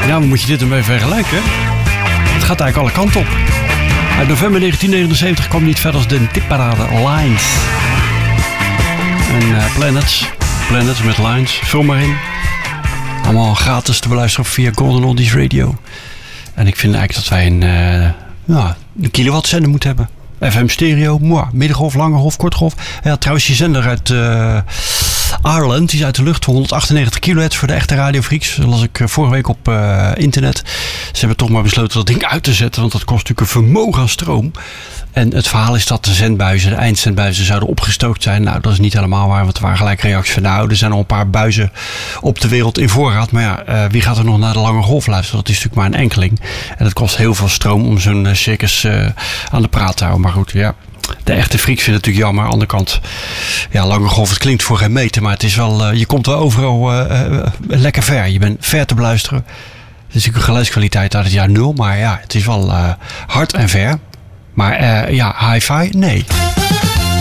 Ja, maar moet je dit ermee vergelijken? Het gaat eigenlijk alle kanten op. Uit november 1979 kwam niet verder als de tipparade Lines. En Planets met Lines, vul maar in. Allemaal gratis te beluisteren via Golden Oldies Radio. En ik vind eigenlijk dat wij een kilowattzender moeten hebben. FM stereo, middengolf, lange golf, kortgolf. Ja, trouwens, die zender uit Ireland, die is uit de lucht, 198 kilohertz voor de echte radiofreaks. Dat las ik vorige week op internet. Ze hebben toch maar besloten dat ding uit te zetten, want dat kost natuurlijk een vermogen aan stroom. En het verhaal is dat de zendbuizen, de eindzendbuizen, zouden opgestookt zijn. Nou, dat is niet helemaal waar, want er waren gelijk reacties van er zijn al een paar buizen op de wereld in voorraad. Maar ja, wie gaat er nog naar de lange golf luisteren? Dat is natuurlijk maar een enkeling. En het kost heel veel stroom om zo'n circus aan de praat te houden. Maar goed, ja. De echte freaks vinden het natuurlijk jammer. Aan de andere kant, ja, lange golf, het klinkt voor geen meter. Maar het is wel, je komt wel overal lekker ver. Je bent ver te beluisteren. Het is natuurlijk een geluidskwaliteit uit het jaar 0. Maar ja, het is wel hard en ver. Maar hi-fi? Nee.